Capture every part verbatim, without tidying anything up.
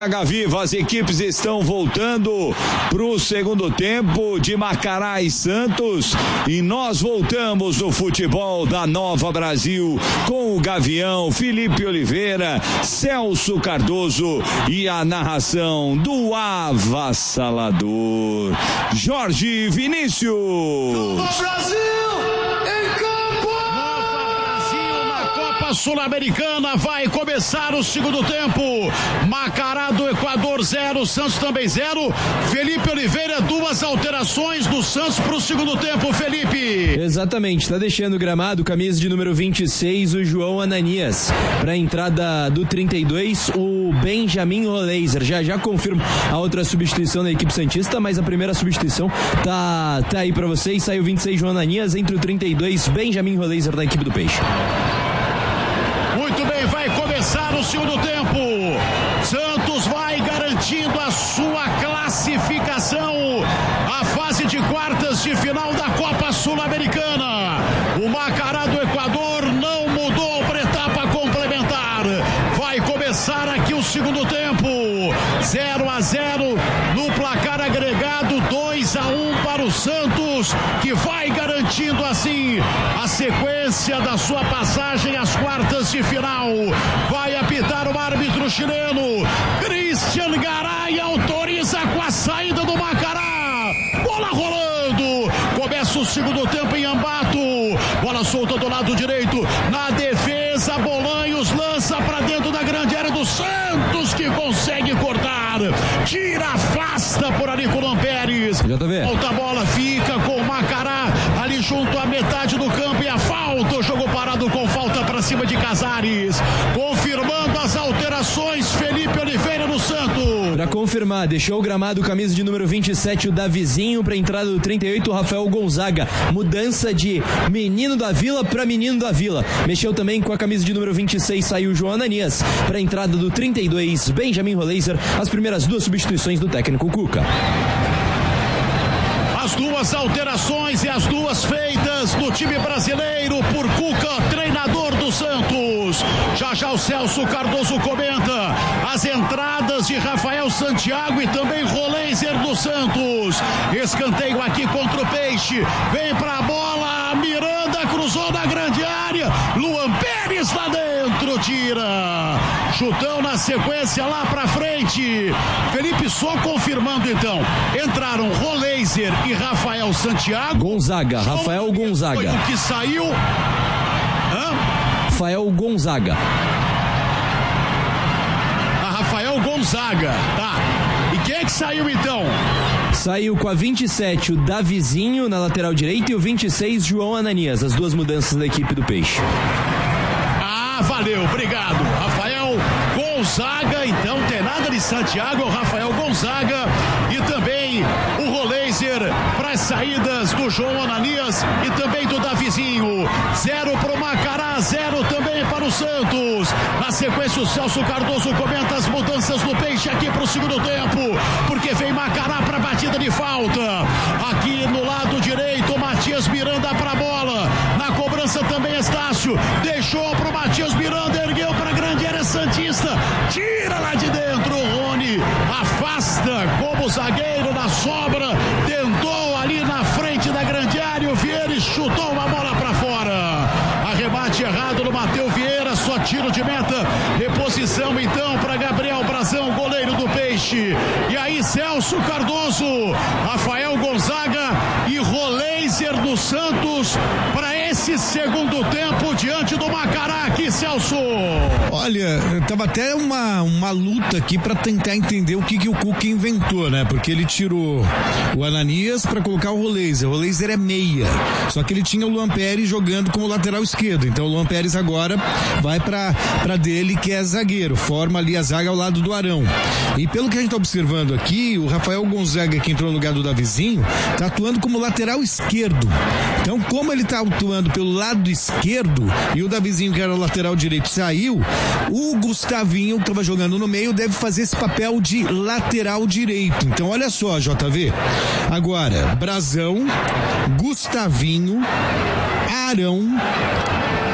Viva, as equipes estão voltando para o segundo tempo de Macará e Santos e nós voltamos no futebol da Nova Brasil com o Gavião, Felipe Oliveira, Celso Cardoso e a narração do avassalador Jorge Vinícius. Nova Brasil em campo! Sul-Americana, vai começar o segundo tempo. Macará do Equador zero, Santos também zero. Felipe Oliveira, duas alterações do Santos para o segundo tempo, Felipe. Exatamente, tá deixando o gramado, camisa de número vinte e seis, o João Ananias. Para a entrada do trinta e dois, o Benjamin Roleiser. Já já confirmo a outra substituição da equipe santista, mas a primeira substituição tá, tá aí para vocês. Saiu vinte e seis, João Ananias, entre o trinta e dois, Benjamin Roleiser da equipe do Peixe. Muito bem, vai começar o segundo tempo. Santos vai garantindo a sua classificação à fase de quartas de final da Copa Sul-Americana. O Macará do Equador não mudou para a etapa complementar. Vai começar aqui o segundo tempo. zero a zero no placar agregado, dois a um para o Santos, que vai garantindo assim a sequência da sua passagem às quartas de final. Vai apitar o árbitro chileno Cristian Garay, autoriza com a saída do Macará. Bola rolando, começa o segundo tempo em Ambato. Bola solta do lado direito, na defesa Bolanhos lança para dentro da grande área do Santos, que consegue cortar, tira, afasta por ali com o Lampérez. Volta a bola, fica com o Macará ali junto à metade do campo e a falta, o jogo parado com falta para cima de Casares. Confirmando as alterações, Felipe Oliveira no Santos. Para confirmar, deixou o gramado, camisa de número vinte e sete, o Davizinho, para entrada do trinta e oito, o Rafael Gonzaga. Mudança de menino da Vila para menino da Vila. Mexeu também com a camisa de número vinte e seis, saiu o João Ananias. Para entrada do trinta e dois, Benjamin Roleiser. As primeiras duas substituições do técnico Cuca. As duas alterações e as duas feitas do time brasileiro por Cuca, treinador do Santos. Já já o Celso Cardoso comenta as entradas de Rafael Santiago e também Roleiser do Santos. Escanteio aqui contra o Peixe. Vem pra bola, Miranda cruzou na grande área. Luan Pérez lá dentro, tira. Chutão na sequência lá pra frente. Felipe, só confirmando então. Entraram Roleiser e Rafael Santiago. Gonzaga, Rafael Gonzaga. Foi o que saiu. Hã? Rafael Gonzaga. A Rafael Gonzaga, tá. E quem é que saiu então? Saiu com a vinte e sete o Davizinho na lateral direita e o vinte e seis João Ananias. As duas mudanças da equipe do Peixe. Ah, valeu, obrigado. Rafael Gonzaga, então tem nada de Santiago, é o Rafael Gonzaga e também o Roleiser para as saídas do João Ananias e também do Davizinho. Zero para o Macará, zero também para o Santos. Na sequência o Celso Cardoso comenta as mudanças do Peixe aqui para o segundo tempo, porque vem Macará para a batida de falta. Aqui no lado direito, Matias Miranda para a bola. Na cobrança também Estácio, deixou para o Matias Miranda, ergueu para a grande área santista, tira lá de dentro, Rony afasta como zagueiro na sobra, tentou ali na frente da grande área, o Vieira chutou uma bola para fora. Arremate errado no Matheus Vieira, só tiro de meta. Reposição então para Gabriel Brazão, goleiro do Peixe. E aí Celso Cardoso, Rafael Gonzaga e Roleiser do Santos para esse segundo tempo diante do Macará aqui, Celso. Olha, tava até uma, uma luta aqui para tentar entender o que, que o Cuca inventou, né? Porque ele tirou o Ananias para colocar o Roleiser. O Roleiser é meia, só que ele tinha o Luan Pérez jogando como lateral esquerdo. Então o Luan Pérez agora vai para para dele, que é zagueiro, forma ali a zaga ao lado do Arão. E pelo que a gente tá observando aqui, o Rafael Gonzaga, que entrou no lugar do Davizinho, tá atuando como lateral esquerdo. Então, como ele tá atuando pelo lado esquerdo e o Davizinho, que era o lateral direito, saiu, o Gustavinho, que estava jogando no meio, deve fazer esse papel de lateral direito. Então, olha só, J V. Agora, Brazão, Gustavinho, Arão,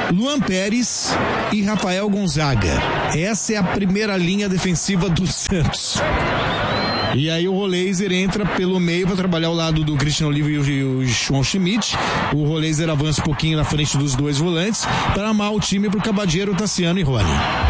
Luan Pérez e Rafael Gonzaga. Essa é a primeira linha defensiva do Santos. E aí o Roleiser entra pelo meio para trabalhar ao lado do Christian Oliva e o João Schmidt. O Roleiser avança um pouquinho na frente dos dois volantes para amar o time pro Cabadeiro, Tassiano e Rony.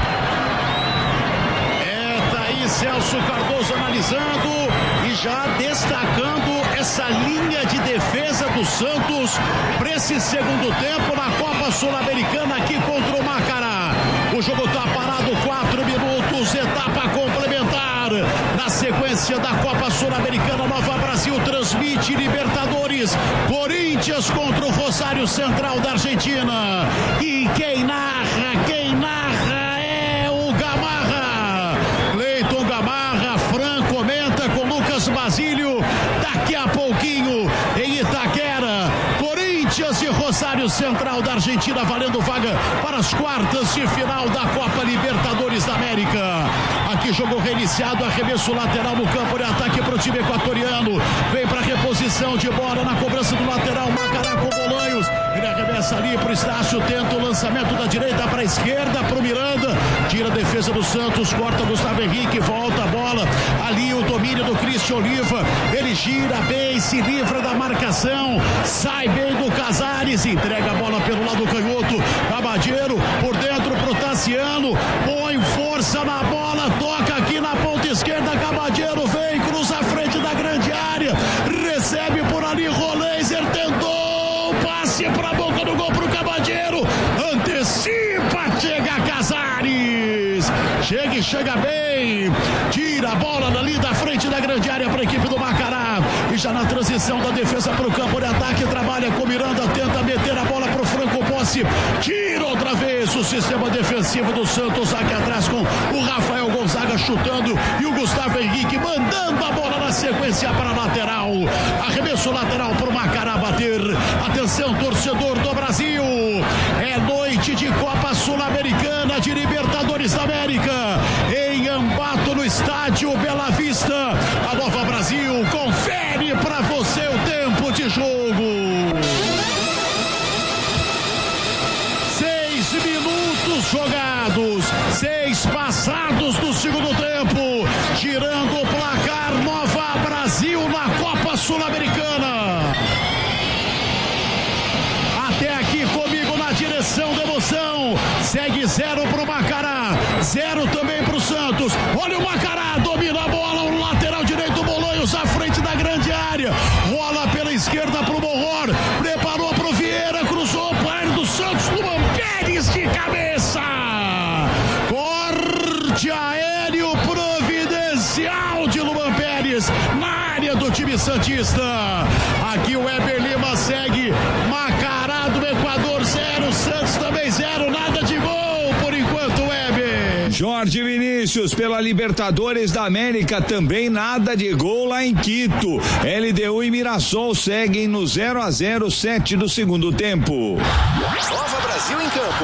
É, tá aí Celso Cardoso analisando e já destacando essa linha de defesa do Santos para esse segundo tempo na Copa Sul-Americana aqui contra o Macará. O jogo tá parado, quatro minutos, etapa complementar. Na sequência da Copa Sul-Americana, Nova Brasil transmite Libertadores, Corinthians contra o Rosário Central da Argentina. E quem narra, quem narra é o Gamarra. Cleiton Gamarra, Fran comenta com Lucas Basílio. Daqui a pouquinho em Itaquera, Corinthians e Rosário Central da Argentina valendo vaga para as quartas de final da Copa Libertadores da América. Aqui jogo reiniciado, arremesso lateral no campo de ataque para o time equatoriano. Vem para reposição de bola na cobrança do lateral, Macará com Bolanhos. Ele arremessa ali para o Estácio, tenta o lançamento da direita para a esquerda, para o Miranda. Tira a defesa do Santos, corta Gustavo Henrique, volta a bola. Ali o domínio do Christian Oliva. Ele gira bem, se livra da marcação. Sai bem do Casares, entrega a bola pelo lado canhoto. Cabadeiro por dentro para o Tassiano. Põe força na bola, toca aqui na ponta esquerda. Cabadeiro vem, cruza a frente da grande área. Recebe por ali, Roleiser tentou. Passe para a boca do gol para o Cabadeiro. Antecipa, chega Casares. Chega e chega bem. Tira a bola dali da frente da grande área para a equipe do Macará. E já na transição da defesa para o campo de ataque, trabalha com Miranda, tenta meter a bola para o Franco Posse. Tira outra vez o sistema defensivo do Santos aqui atrás com o Rafael Gonzaga chutando e o Gustavo Henrique mandando a bola na sequência para a lateral. Arremesso lateral para o Macará bater. Atenção, torcedor do Brasil. É noite de Copa Sul-Americana de Libertadores da América. Em Ambato, no estádio Bela Vista. A Nova Brasil confere para você o tempo de jogo. Seis minutos jogados, seis passados do segundo tempo, girando o placar Nova Brasil na Copa Sul-Americana. Até aqui comigo na direção da emoção, segue zero pro Macará, zero também pro Santos. Olha o Macará, domina a bola, o lateral direito, Bolanhos à frente da grande área, rola pela esquerda pro Morror, preparou pro Vieira, cruzou para a área do Santos, Luan Pérez de cabeça, corte aéreo providencial de Luan Pérez na área do time santista. Aqui o Weber Lima segue, Macará do Equador zero, Santos também zero, nada de gol por enquanto, Weber. Jorge Vinícius pela Libertadores da América, também nada de gol lá em Quito. L D U e Mirassol seguem no zero a zero, sete do segundo tempo. Nova Brasil em campo.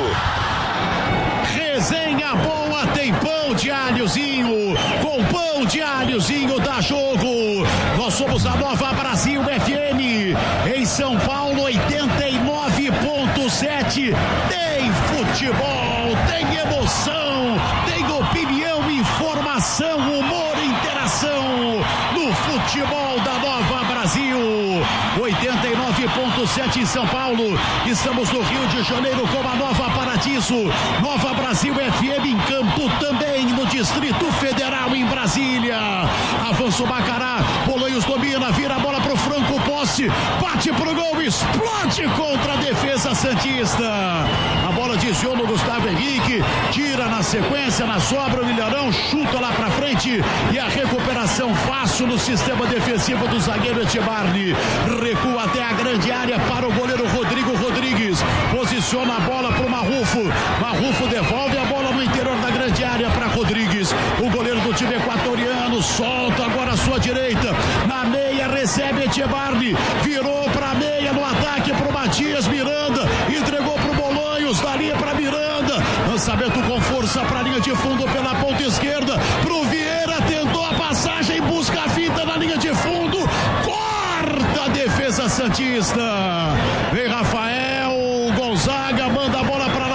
Resenha boa, tem pão de alhozinho. Com pão de alhozinho dá jogo. Nós somos a Nova Brasil F M. Em São Paulo, oitenta e nove ponto sete. Tem futebol, tem emoção, tem opinião, informação, humor, interação no futebol da Nova Brasil. oitenta e nove ponto sete em São Paulo. Estamos no Rio de Janeiro com a Nova Paradiso. Nova Brasil F M em campo também no Distrito Federal em Brasília. Avança o Macará, Bolanhos domina, vira a bola pro Franco Posse, bate pro gol, explode contra a defesa santista. A bola desviou no Gustavo Henrique, tira na sequência, na sobra o Ilharão, chuta lá pra frente e a recuperação fácil no sistema defensivo do zagueiro Etibarne. Recua até a grande área para o goleiro Rodrigo Rodrigues, posiciona a bola pro Marrufo, Marrufo devolve a bola no interior da grande área para Rodrigues, o goleiro do time equatoriano solta agora a sua direita, na meia recebe Etibarne, virou pra meia no ataque pro Matias Miranda, entregou pro Bolanhos, dali pra Miranda, lançamento com força pra linha de fundo pela ponta esquerda, pro Vieira, tentou a passagem, busca a fita na linha de fundo, corta a defesa santista, vem Rafael Gonzaga, manda a bola pra lá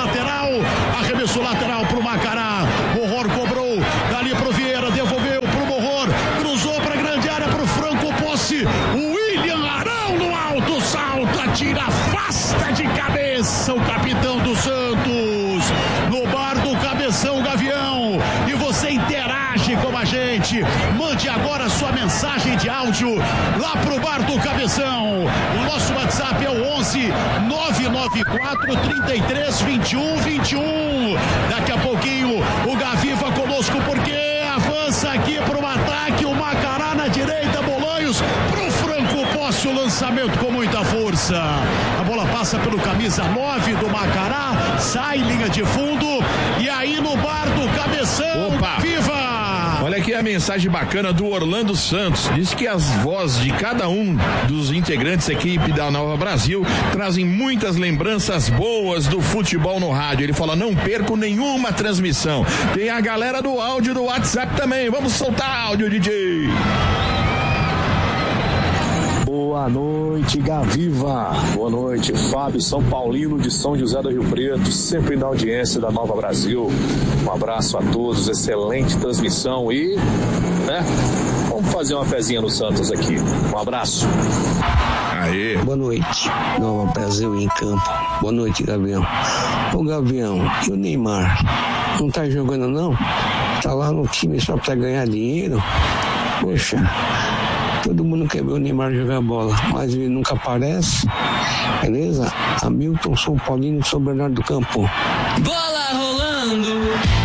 interagir com a gente. Mande agora sua mensagem de áudio lá pro Bar do Cabeção. O nosso WhatsApp é o onze nove nove quatro, trinta e três, vinte e um, vinte e um. Daqui a pouquinho o Gaviva conosco, porque avança aqui pro ataque o Macará na direita, Bolanhos pro Franco Posse, o lançamento com muita força. A bola passa pelo camisa nove do Macará, sai linha de fundo e aí no Bar do Cabeção. Opa. Viva! Olha aqui a mensagem bacana do Orlando Santos. Diz que as vozes de cada um dos integrantes da equipe da Nova Brasil trazem muitas lembranças boas do futebol no rádio. Ele fala, não perco nenhuma transmissão. Tem a galera do áudio do WhatsApp também. Vamos soltar áudio, D J. Boa noite, Gaviva. Boa noite, Fábio São Paulino de São José do Rio Preto, sempre na audiência da Nova Brasil. Um abraço a todos, excelente transmissão e, né, vamos fazer uma fezinha no Santos aqui. Um abraço. Aê. Boa noite, Nova Brasil em campo. Boa noite, Gavião. Ô, Gavião, e o Neymar? Não tá jogando, não? Tá lá no time só pra ganhar dinheiro? Poxa, todo mundo quer ver o Neymar jogar bola, mas ele nunca aparece. Beleza? Hamilton, São Paulino, São Bernardo do Campo. Bola rolando.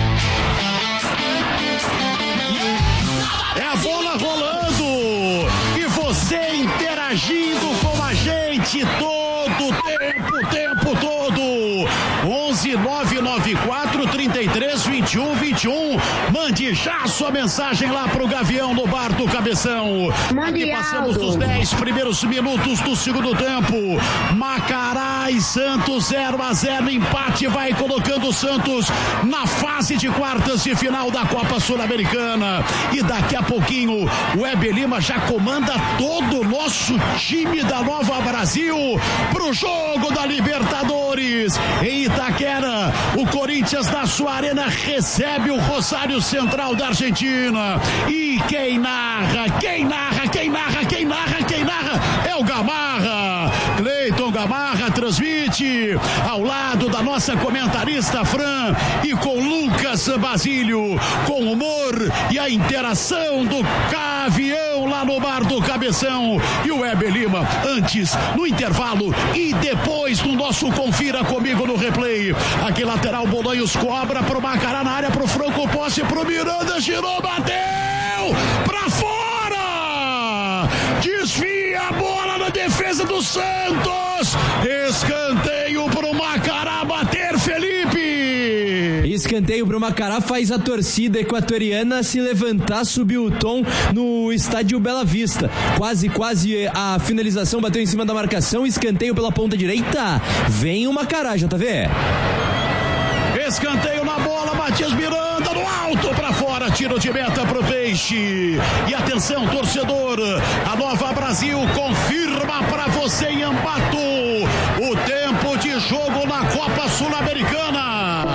É a bola rolando e você interagindo com a gente todo o tempo, tempo todo. onze nove nove quatro, trinta e três, vinte e um, vinte e um. Mande já sua mensagem lá pro Gavião no Bar do Cabeção. Aqui passamos dos dez primeiros minutos do segundo tempo. Macará e Santos zero a zero, empate vai colocando o Santos na fase de quartas de final da Copa Sul-Americana. E daqui a pouquinho o Heber Lima já comanda todo o nosso time da Nova Brasil pro jogo da Libertadores. Em Itaquera, o Corinthians na sua arena recebe o Rosário Central da Argentina. E quem narra, quem narra, quem narra, quem narra, quem narra é o Gamarra. Cleiton Gamarra transmite ao lado da nossa comentarista Fran e com Lucas Basílio, com humor e a interação do Gavião lá no Bar do Cabeção. E o Heber Lima antes, no intervalo e depois no nosso Confira Comigo no replay. Aqui lateral, Bolanhos cobra pro Macará na área, pro Franco Posse, pro Miranda, girou, bateu pra fora, desvia a bola na defesa do Santos, escanteio pro Macará bater, Felipe. Escanteio pro Macará faz a torcida equatoriana se levantar, subir o tom no estádio Bela Vista. Quase, quase a finalização, bateu em cima da marcação, escanteio pela ponta direita, vem o Macará, J V. Escanteio na bola, Matias Miranda no alto pra fora, tiro de meta pro Peixe. E atenção, torcedor, a Nova Brasil confirma pra você em Ambato o tempo de jogo na Copa Sul-Americana.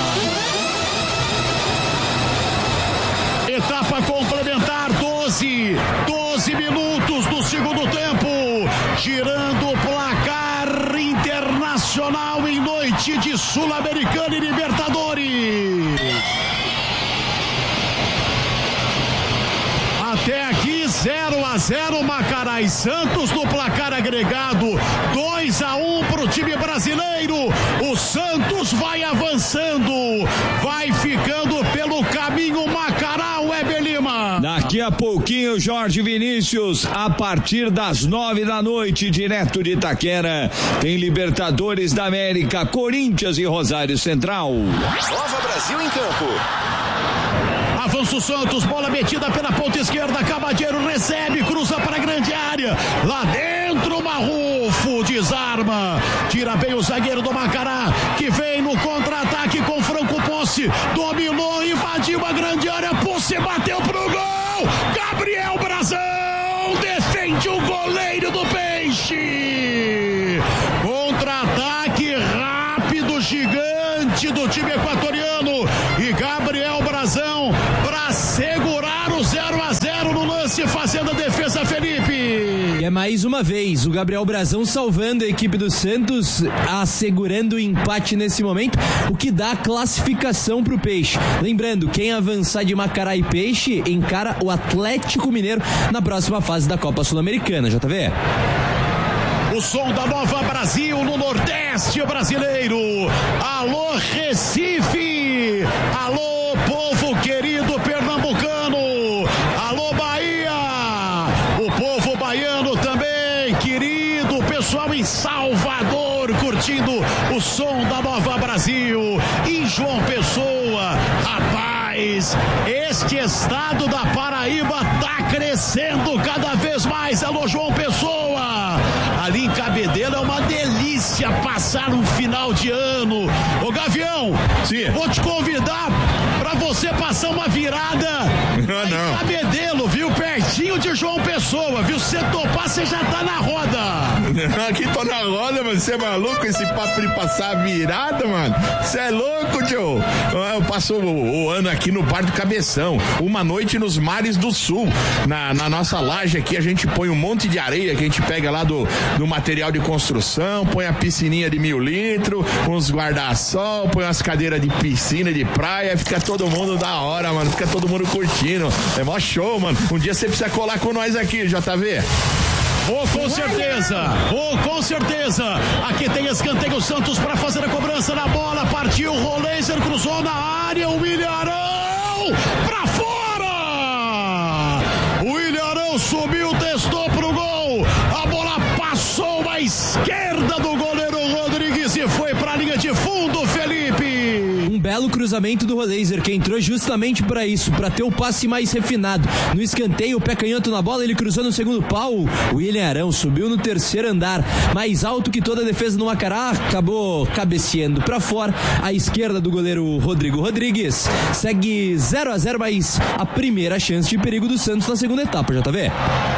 Etapa complementar, doze, doze minutos do segundo tempo, girando o placar internacional em noite de Sul-Americana e Libertadores. Até aqui zero a zero, Macará e Santos no placar agregado, dois a um pro time brasileiro. O Santos vai avançando, vai ficando pelo caminho Macará, o Heber Lima. Daqui a pouquinho, Jorge Vinícius, a partir das nove da noite, direto de Itaquera, tem Libertadores da América, Corinthians e Rosário Central. Nova Brasil em campo. Avança o Santos, bola metida pela ponta esquerda, Cabadeiro recebe, cruza para a grande área, lá dentro Marrufo desarma, tira bem o zagueiro do Macará, que vem no contra-ataque com Franco Posse, dominou, invadiu a grande área, Posse bateu pro gol, Gabriel Brazão defende o goleiro do Peixe, contra-ataque rápido, gigante do time equatoriano, e Gabriel Brazão para segurar o zero a zero no lance, fazendo a defesa, Felipe. E é É mais uma vez o Gabriel Brazão salvando a equipe do Santos, assegurando o empate nesse momento, o que dá a classificação pro Peixe. Lembrando, quem avançar de Macará e Peixe encara o Atlético Mineiro na próxima fase da Copa Sul-Americana, J V. O som da Nova Brasil no Nordeste brasileiro. Alô, Recife! Alô, povo querido pernambucano! Alô, Bahia! O povo baiano também, querido pessoal em Salvador, curtindo o som da Nova Brasil. Em João Pessoa, rapaz, este estado da Paraíba tá crescendo cada vez mais. Alô, João Pessoa! Ali em Cabedelo é uma delícia passar um final de ano. Ô Gavião, sim, vou te convidar pra você passar uma virada não, não. em Cabedelo, viu? Pertinho de João Pessoa, viu? Se você topar, você já tá na roda. Aqui tô na roda, mano. Você é maluco esse papo de passar a virada, mano? Você é louco, tio? Eu passo o, o ano aqui no Bar do Cabeção. Uma noite nos mares do sul. Na, na nossa laje aqui, a gente põe um monte de areia que a gente pega lá do, do material de construção, põe a piscininha de mil litros, uns guarda-sol, põe umas cadeiras de piscina, de praia, fica todo mundo da hora, mano. Fica todo mundo curtindo. É mó show, mano. Um dia você precisa colar com nós aqui, J V. Oh, com certeza, oh, com certeza. Aqui tem escanteio, Santos para fazer a cobrança na bola. Partiu, Roleiser cruzou na área, o Ilharão pra fora. O Ilharão subiu, testou pro gol. A bola passou à esquerda do goleiro Rodrigues e foi pra linha de fundo, Felipe. Um belo cruzamento do Roleiser, que entrou justamente para isso, para ter o passe mais refinado. No escanteio, o pé canhoto na bola, ele cruzou no segundo pau. O William Arão subiu no terceiro andar, mais alto que toda a defesa do Macará, acabou cabeceando para fora. À esquerda do goleiro Rodrigo Rodrigues. Segue zero a zero, mas a primeira chance de perigo do Santos na segunda etapa, J V.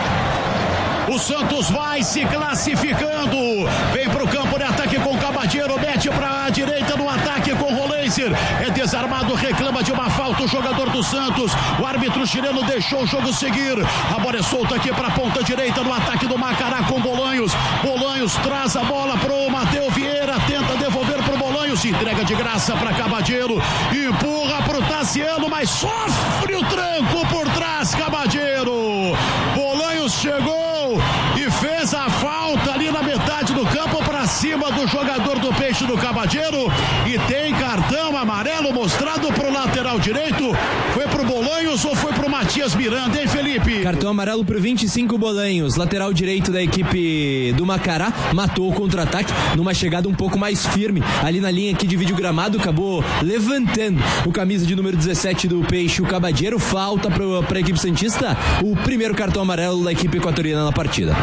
O Santos vai se classificando. Vem pro campo de ataque com o Cabadeiro, mete pra direita no ataque com o Roleiser. É desarmado, reclama de uma falta o jogador do Santos. O árbitro chileno deixou o jogo seguir. A bola é solta aqui pra ponta direita no ataque do Macará com Bolanhos. Bolanhos traz a bola pro Mateu Vieira, tenta devolver pro Bolanhos, entrega de graça pra Cabadeiro, empurra pro Tassiano, mas sofre o tranco por trás, Cabadeiro. Bolanhos chegou e fez a falta ali na metade do campo para cima do jogador do Peixe do Cabadeiro e tem cartão amarelo mostrado pro lateral direito. Foi pro Bolanhos ou foi pro Matias Miranda, hein, Felipe? Cartão amarelo pro vinte e cinco Bolanhos, lateral direito da equipe do Macará, matou o contra-ataque numa chegada um pouco mais firme ali na linha que divide o gramado, acabou levantando o camisa de número dezessete do Peixe, o Cabadeiro. Falta pro, pra equipe santista, o primeiro cartão amarelo da equipe equatoriana na partida.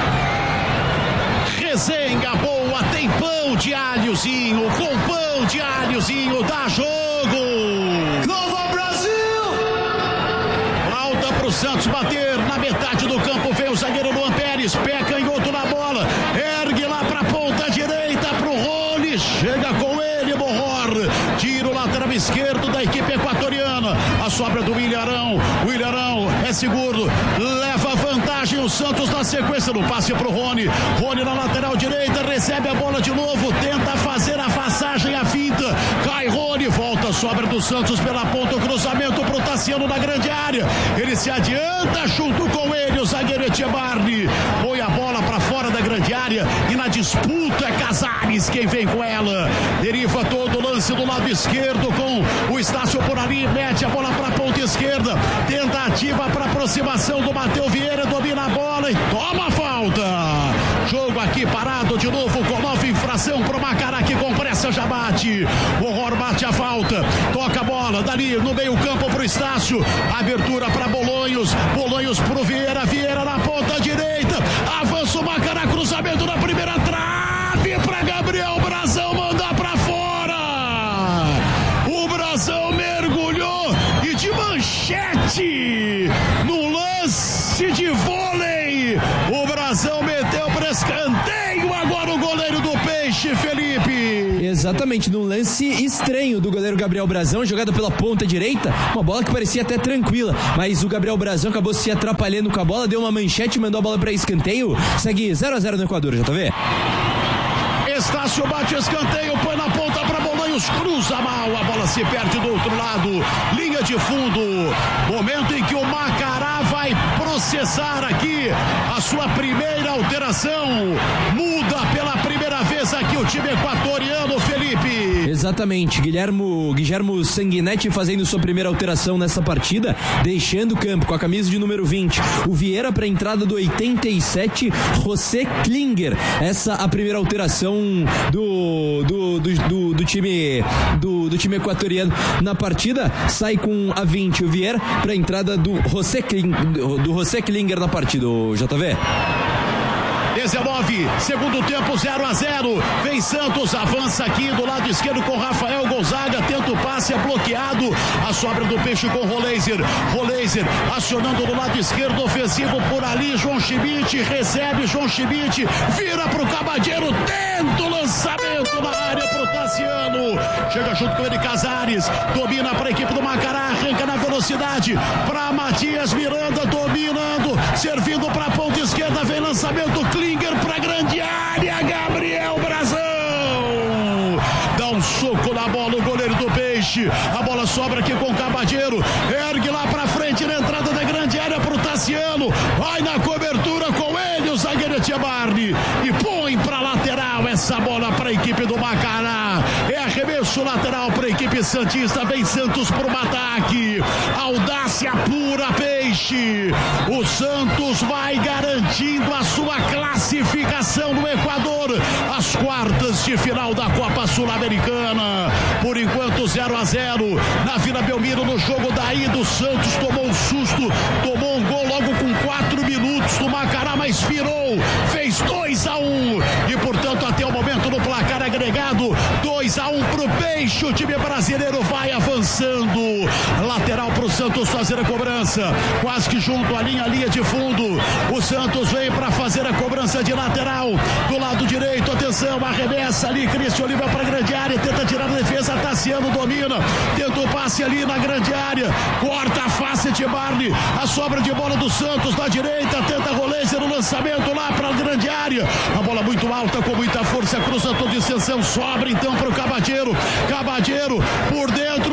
Resenha boa, tem pão de alhozinho, com pão de alhozinho dá jogo. Nova Brasil! Falta pro Santos bater na metade do campo, vem o zagueiro Luan Pérez, pé canhoto na bola, ergue lá pra ponta direita pro Rony, chega com ele, Borror, tiro lateral esquerdo da equipe equatoriana, a sobra do Ilharão, o Ilharão é seguro, leva vantagem o Santos na sequência do passe pro Rony, Rony na lateral direita, recebe a bola de novo, tenta fazer a passagem, a finta, cai Rony, volta, sobra do Santos pela ponta, o cruzamento pro Tassiano na grande área, ele se adianta junto com ele, o zagueiro Etchebarri, põe a bola pra fora da grande área e na disputa é Casares quem vem com ela, deriva todo o lance do lado esquerdo com o Estácio por ali, mete a bola pra ponta esquerda, tentativa pra aproximação do Mateu Vieira, domina a bola e toma a falta. Jogo aqui parado de novo com nova infração pro Macará que com pressa já bate. O Horror bate a falta, toca a bola dali no meio campo pro Estácio, abertura pra Bolanhos, Bolanhos pro Vieira, Vieira na ponta direita, avança o Macará, cruzamento na primeira trave pra Gabriel Brazão mandar pra fora. O Brazão mergulhou e de manchete no lance de vôlei, o Brazão meteu para escanteio, agora o goleiro do Peixe, Felipe. Exatamente, num lance estranho do goleiro Gabriel Brazão, jogada pela ponta direita, uma bola que parecia até tranquila, mas o Gabriel Brazão acabou se atrapalhando com a bola, deu uma manchete e mandou a bola para escanteio. Segue zero a zero no Equador, já tá vendo? Estácio bate escanteio, põe na ponta para Bolanhos, cruza mal, a bola se perde do outro lado, linha de fundo, momento em que o Macará vai processar aqui a sua primeira alteração, muda pela primeira vez aqui o time equatoriano, Felipe. Exatamente, Guilhermo, Guilhermo Sanguinetti fazendo sua primeira alteração nessa partida, deixando o campo com a camisa de número vinte, o Vieira para a entrada do oitenta e sete, José Klinger, essa a primeira alteração do, do, do, do, do time do, do time equatoriano na partida, sai com a vinte o Vieira para a entrada do José Klinger, do José Klinger na partida, o J V. dezenove, segundo tempo, zero a zero, vem Santos, avança aqui do lado esquerdo com Rafael Gonzaga, tenta o passe, é bloqueado, a sobra do Peixe com Roleiser, Roleiser acionando do lado esquerdo, ofensivo por ali, João Schmidt, recebe João Schmidt, vira pro Cabadeiro, tenta o lançamento na área pro Tassiano, chega junto com ele Casares, domina pra equipe do Macará, arranca na velocidade, pra Matias Miranda, dominando, servindo pra ponta esquerda, vem lançamento, Klinger pra grande área, Gabriel Brazão dá um soco na bola, o goleiro do Peixe, a bola sobra aqui com o Cabadeiro, ergue lá pra frente na entrada da grande área pro Tassiano, vai na cobertura com ele, o zagueiro Etchebarri, e põe pra lateral essa bola pra equipe do Macará, é arremesso lateral pra equipe santista, vem Santos pro ataque, audácia pura, Peixe, o Santos vai garantindo a sua classificação no Equador, as quartas de final da Copa Sul-Americana, por enquanto zero a zero, na Vila Belmiro, no jogo da ida, o Santos tomou um susto, tomou um gol logo com quatro minutos do Macará, mas virou, fez dois a um, e portanto até o momento no placar agregado, dois a um pro Peixe, o time brasileiro vai avançando, lateral pro Santos fazer a cobrança, quase que junto à linha, linha de fundo, o Santos vem para fazer a cobrança de lateral, do lado direito, atenção, arremessa ali, Cristian Oliva para grande área, tenta tirar a defesa, Tassiano domina, tenta o passe ali na grande área, corta a face de Barney, a sobra de bola do Santos na direita, tenta Roleiser no lançamento lá para a grande área, a bola muito alta, com muita força, cruza toda extensão, sobra então para o Cabadeiro, Cabadeiro por dentro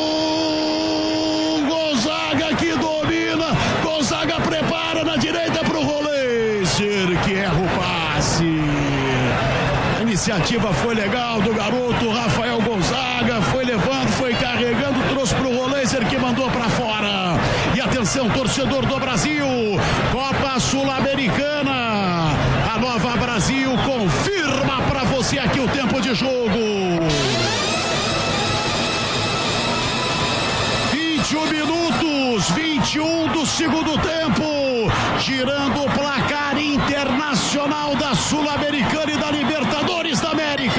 no Gonzaga que domina, Gonzaga prepara na direita para o Roleiser que erra o passe. A iniciativa foi legal do garoto Rafael Gonzaga, foi levando, foi carregando, trouxe para o Roleiser que mandou para fora. E atenção, torcedor do Brasil, Copa Sul-Americana, a Nova Brasil confirma para você aqui o tempo de jogo. vinte e um minutos, vinte e um do segundo tempo, girando o placar internacional da Sul-Americana e da Libertadores da América.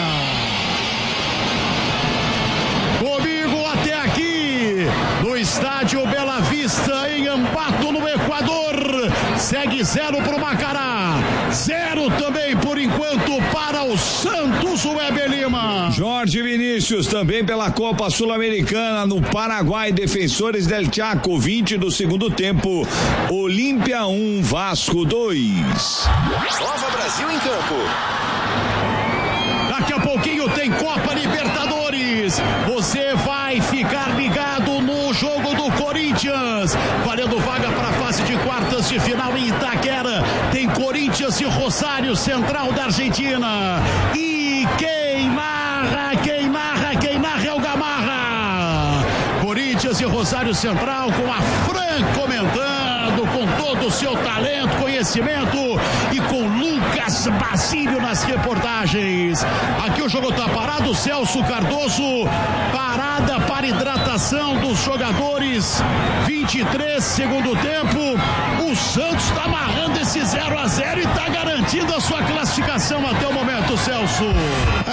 Comigo até aqui, no estádio Bela Vista, em Ambato, no Equador, segue zero para o Macará, zero também por enquanto para o Santos, o Weber Lima. Jorge Vinícius também pela Copa Sul-Americana no Paraguai, Defensores del Chaco, vinte do segundo tempo, Olímpia um, Vasco dois. Nova Brasil em campo. Daqui a pouquinho tem Copa Libertadores. Você vai ficar ligado no jogo do Corinthians, valendo vaga para a fase de quartas de final em Itaquera. Tem Corinthians e Rosário Central da Argentina. E quem narra, quem narra, quem narra é o Gamarra. Corinthians e Rosário Central com a Fran comentando, com todo o seu talento, conhecimento, e com Lucas Basílio nas reportagens. Aqui o jogo está parado, Celso Cardoso, parada para hidratação dos jogadores, vinte e três segundo tempo, o Santos está amarrando esse zero a zero e está garantindo a sua classificação até o momento, Celso. Ah, meu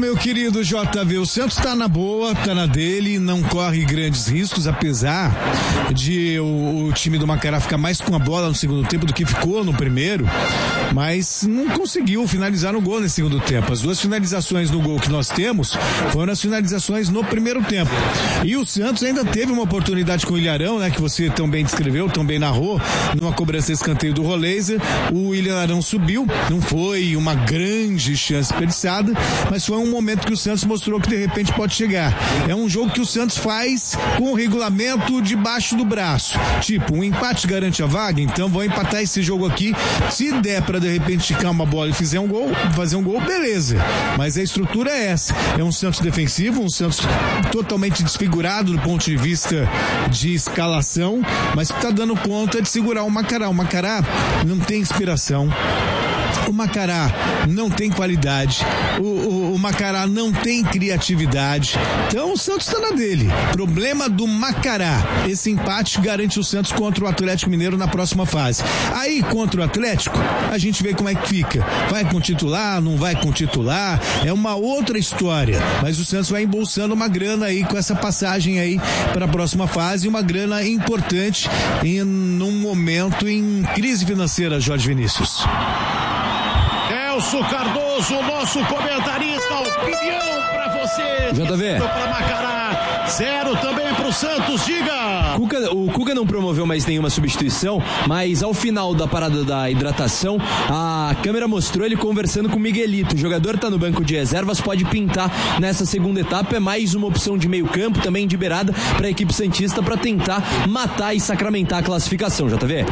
meu querido J V, o Santos tá na boa, tá na dele, não corre grandes riscos, apesar de o, o time do Macará ficar mais com a bola no segundo tempo do que ficou no primeiro, mas não conseguiu finalizar no gol nesse segundo tempo. As duas finalizações no gol que nós temos foram as finalizações no primeiro tempo. E o Santos ainda teve uma oportunidade com o Ilharão, né, que você tão bem descreveu, tão bem narrou, numa cobrança de escanteio do Roleiser. O Ilharão subiu, não foi uma grande chance desperdiçada, mas foi um momento que o Santos mostrou que de repente pode chegar. É um jogo que o Santos faz com o regulamento debaixo do braço. Tipo, um empate garante a vaga, então vou empatar esse jogo aqui. Se der pra de repente esticar uma bola e fizer um gol, fazer um gol, beleza. Mas a estrutura é essa. É um Santos defensivo, um Santos totalmente desfigurado do ponto de vista de escalação, mas que tá dando conta de segurar o Macará. O Macará não tem inspiração. O Macará não tem qualidade, o, o, o Macará não tem criatividade, então o Santos está na dele. Problema do Macará, esse empate garante o Santos contra o Atlético Mineiro na próxima fase. Aí contra o Atlético, a gente vê como é que fica, vai com titular, não vai com titular, é uma outra história, mas o Santos vai embolsando uma grana aí com essa passagem aí para a próxima fase, uma grana importante em num momento em crise financeira, Jorge Vinícius. Celso Cardoso, nosso comentarista, opinião pra você. J V. Pra Macará, zero também pro Santos, diga. Cuca, o Cuca não promoveu mais nenhuma substituição, mas ao final da parada da hidratação, a câmera mostrou ele conversando com o Miguelito. O jogador tá no banco de reservas, pode pintar nessa segunda etapa, é mais uma opção de meio campo, também liberada para a equipe santista para tentar matar e sacramentar a classificação, J V.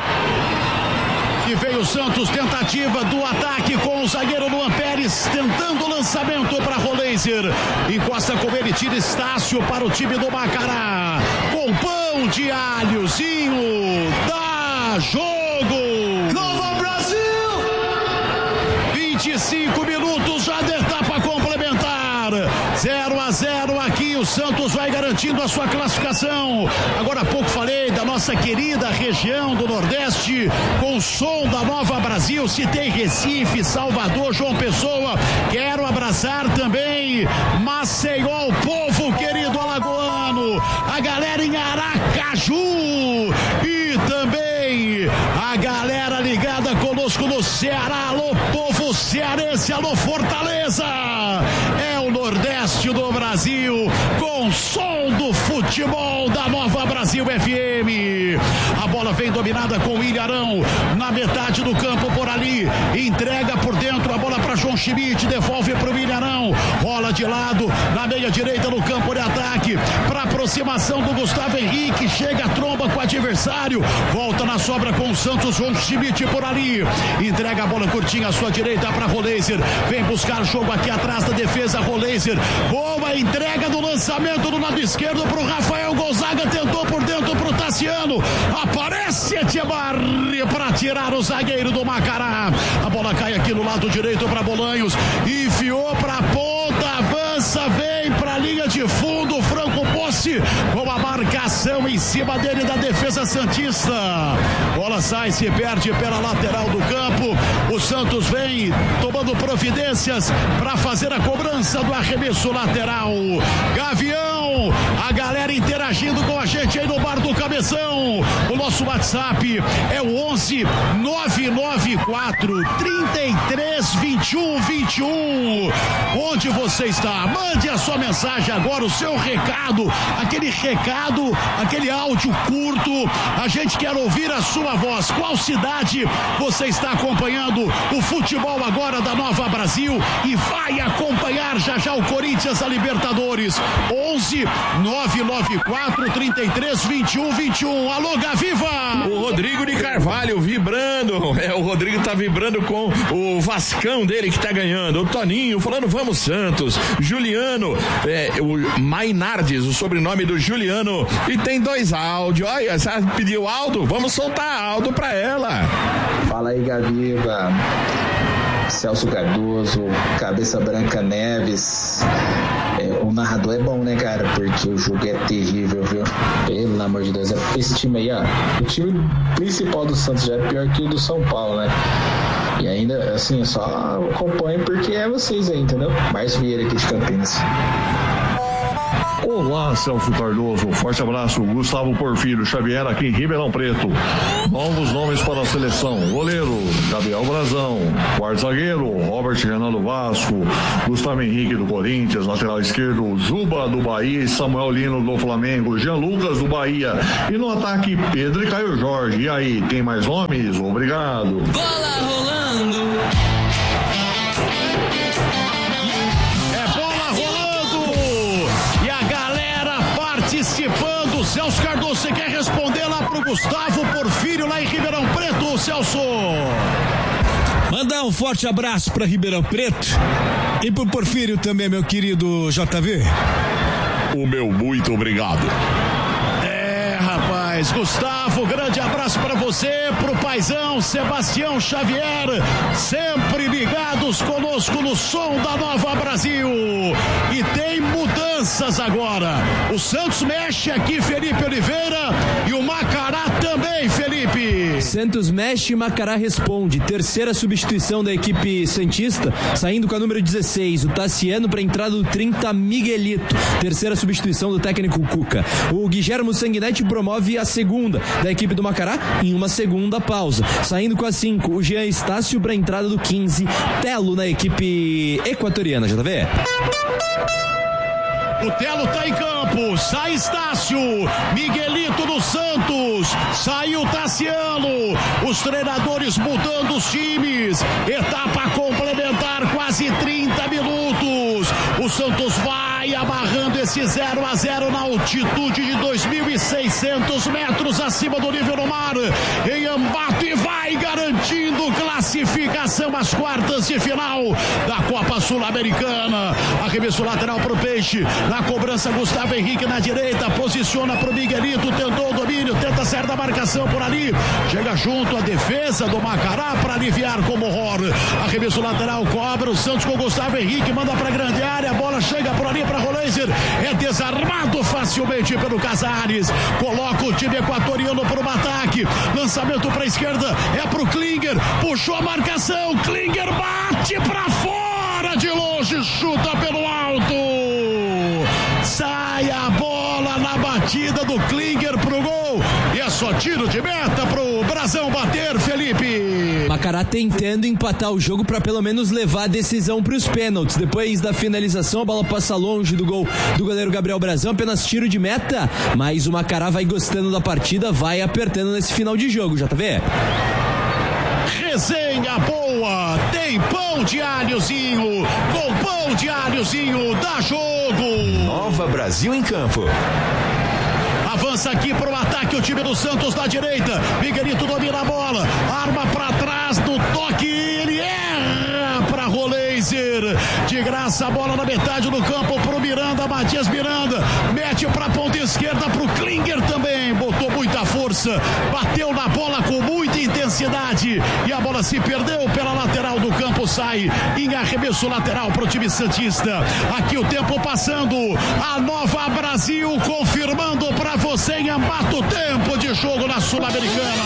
E veio o Santos, tentativa do ataque com o zagueiro Luan Pérez, tentando o lançamento para Roleiser. Encosta com ele, tira Estácio para o time do Macará. Com pão de alhozinho, dá jogo! Nova Brasil! vinte e cinco minutos já da etapa complementar. zero a zero aqui, o Santos vai garantindo a sua classificação. Agora há pouco falei da nossa querida região do Nordeste, com o som da Nova Brasil, citei Recife, Salvador, João Pessoa. Quero abraçar também Maceió, o povo querido alagoano, a galera em Aracaju e também a galera ligada conosco no Ceará. Alô, povo cearense, alô, Fortaleza. É o Nordeste do Brasil, com som do futebol da Nova Brasil F M. A bola vem dominada com o Ilharão na metade do campo por ali, entrega por dentro a bola para João Schmidt, devolve para o Ilharão, rola de lado na meia direita no campo de ataque para aproximação do Gustavo Henrique, chega a tromba com o adversário, volta na sobra com o Santos, João Schmidt por ali, entrega a bola curtinha à sua direita para Roleiser, vem buscar jogo aqui atrás da defesa. Roleiser, boa entrega do lançamento do lado esquerdo para o Rafael Gonzaga, tentou por dentro para o Tassiano, aparece Etchebarri para tirar o zagueiro do Macará. A bola cai aqui no lado direito para Bolanhos, enfiou para a ponta, avança, vem para a linha de fundo, Franco Posse com a marcação em cima dele da defesa santista. Bola sai, se perde pela lateral do campo. O Santos vem tomando providências para fazer a cobrança do arremesso lateral. Gavião, a galera interagindo com a gente aí no Bar do Cabeção. O nosso WhatsApp é o onze nove nove quatro, trinta e três, vinte e um, vinte e um. Onde você está? Mande a sua mensagem agora, o seu recado, aquele recado, aquele áudio curto. A gente quer ouvir a sua voz. Qual cidade você está acompanhando o futebol agora da Nova Brasil e vai acompanhar já já o Corinthians da Libertadores? onze nove nove quatro, trinta e três, vinte e um, vinte e um. Alô, Gaviva! O Rodrigo de Carvalho vibrando. É, o Rodrigo tá vibrando com o Vascão dele que tá ganhando. O Toninho falando vamos Santos. Juliano, é, o Mainardes, o sobrenome do Juliano. E tem dois áudios. Olha, você pediu Aldo? Vamos soltar Aldo pra ela. Fala aí, Gaviva. Celso Cardoso, Cabeça Branca Neves. É, o narrador é bom, né, cara? Porque o jogo é terrível, viu? Pelo amor de Deus, esse time aí, ó. O time principal do Santos já é pior que o do São Paulo, né? E ainda, assim, eu só acompanho porque é vocês aí, entendeu? Márcio Vieira aqui de Campinas. Olá, Celso Cardoso, forte abraço, Gustavo Porfírio Xavier aqui em Ribeirão Preto. Novos nomes para a seleção: goleiro, Gabriel Brazão; quarto zagueiro, Robert Renan do Vasco; Gustavo Henrique do Corinthians; lateral esquerdo, Juba do Bahia e Samuel Lino do Flamengo; Jean Lucas do Bahia; e no ataque, Pedro e Caio Jorge. E aí, tem mais nomes? Obrigado. Bola rolando. Participando, Celso Cardoso, você quer responder lá pro Gustavo Porfírio, lá em Ribeirão Preto, Celso? Mandar um forte abraço para Ribeirão Preto e pro Porfírio também, meu querido J V. O meu muito obrigado. Rapaz, Gustavo, grande abraço para você, pro paizão Sebastião Xavier, sempre ligados conosco no som da Nova Brasil. E tem mudanças agora. O Santos mexe aqui, Felipe Oliveira, e o Macará também, Felipe. Santos mexe e Macará responde. Terceira substituição da equipe santista, saindo com a número dezesseis, o Tassiano, para entrada do trinta, Miguelito. Terceira substituição do técnico Cuca. O Guilhermo Sanguinetti promove a segunda da equipe do Macará em uma segunda pausa. Saindo com a cinco, o Jean Estácio para a entrada do quinze, Telo na equipe equatoriana. Já tá vendo? O Telo tá em campo, sai Estácio, Miguelito do Santos, saiu Tassiano, os treinadores mudando os times, etapa complementar, quase trinta minutos, o Santos vai amarrando esse zero a zero na altitude de dois mil e seiscentos metros acima do nível do mar, em Ambato, e vai garantindo classificação às quartas de final da Copa Sul-Americana. Arremesso lateral pro Peixe, na cobrança Gustavo Henrique na direita, posiciona pro Miguelito, tentou o domínio, tenta sair da marcação por ali, chega junto à defesa do Macará para aliviar como horror. Arremesso lateral, cobra o Santos com Gustavo Henrique, manda pra grande área, a bola chega por ali pra Roleiser, é desarmado facilmente pelo Casares, coloca o time equatoriano pro ataque, lançamento pra esquerda, é pro Klinger, puxou a marcação, Klinger bate pra fora de longe, chuta pelo alto, sai a bola na batida do Klinger pro gol, e é só tiro de meta pro Brazão bater, Felipe. Macará tentando empatar o jogo para pelo menos levar a decisão para os pênaltis. Depois da finalização, a bola passa longe do gol do goleiro Gabriel Brazão, apenas tiro de meta, mas o Macará vai gostando da partida, vai apertando nesse final de jogo, já tá vendo? Resenha boa, tem pão de alhozinho, com pão de alhozinho dá jogo. Nova Brasil em campo. Avança aqui pro ataque o time do Santos na direita, Miguelito domina a bola, arma pra trás do toque, ele erra pra Roleiser, de graça a bola na metade do campo pro Miranda, Matias Miranda, mete pra ponta esquerda pro Klinger também, botou muita força, bateu na bola com muita intensidade e a bola se perdeu pela lateral do campo, sai em arremesso lateral pro time santista. Aqui o tempo passando, a Nova Brasil confirmando pra você em Ambato, tempo de jogo na Sul-Americana.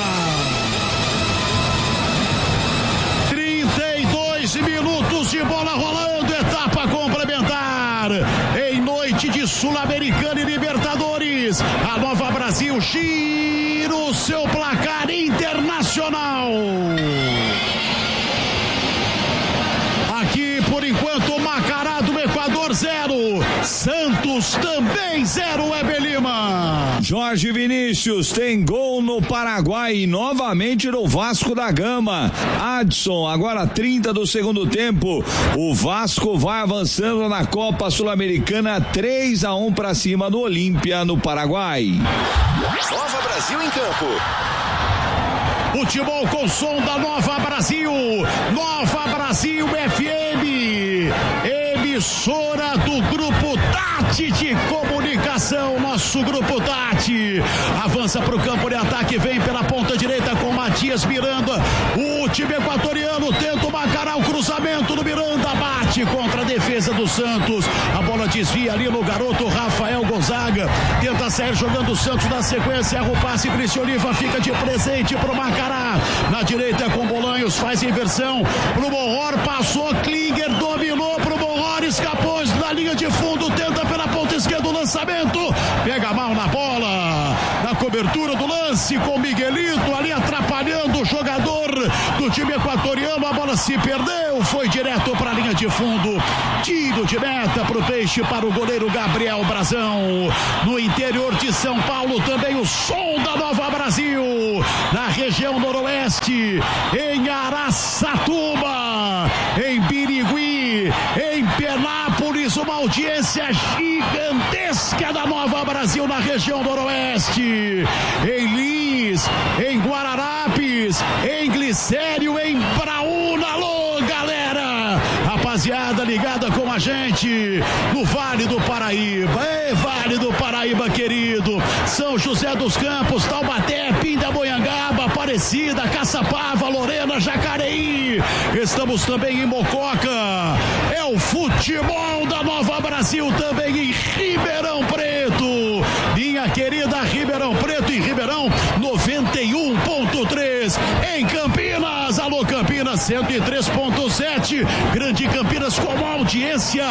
trinta e dois minutos de bola rolando, etapa complementar. Em noite de Sul-Americana e Libertadores, a Nova Brasil gira o seu placar internacional. Aqui, por enquanto, Macará do Equador zero, Santos também zero, Heber Lima. Jorge Vinícius tem gol no Paraguai e novamente no Vasco da Gama. Adson, agora trinta do segundo tempo. O Vasco vai avançando na Copa Sul-Americana, três a um para cima do Olímpia no Paraguai. Nova Brasil em campo. Futebol com som da Nova Brasil, Nova Brasil F M, emissora do Grupo Tati de Comunicação, nosso Grupo Tati, avança para o campo de ataque, vem pela ponta direita com Matias Miranda, o time equatoriano tenta o Macará, o cruzamento do Miranda, bate contra a defesa do Santos, a bola desvia ali no garoto Rafael Gonzaga, tenta sair jogando o Santos na sequência, erra o passe, Cristian Oliva fica de presente pro Macará, na direita com Bolanho, Carlinhos faz inversão pro Monhor, passou, Klinger dominou pro Monhor, escapou da linha de fundo, tenta pela ponta esquerda o lançamento, pega mal na bola, na cobertura do lance com Miguelito ali atrapalhando o jogador do time equatoriano, a bola se perdeu, foi direto para a linha de fundo, tiro de meta pro Peixe, para o goleiro Gabriel Brazão. No interior de São Paulo também o som da Nova Brasil, na região noroeste, em Araçatuba, em Birigui, em Penápolis, uma audiência gigantesca da Nova Brasil na região noroeste, em Lins, em Guararapes, em Glicério, em Braúna. Alô, galera, rapaziada ligada com a gente no Vale do Paraíba. Ei, Vale do Paraíba querido, São José dos Campos, Taubaté, Pindamonhangaba, Aparecida, Caçapava, Lorena, Jacareí, estamos também em Mococa. É o futebol da Nova Brasil também em Ribeirão Preto, minha querida Ribeirão Preto, em Ribeirão noventa e um ponto três, em Campinas, alô Campinas cento e três ponto sete, Grande Campinas com uma audiência